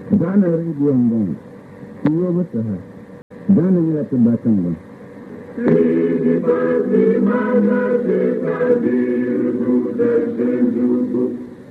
Gana rediyon ban, iyo mata ha, gana ya tabbatan ban. Sidi pasi mana se kadir,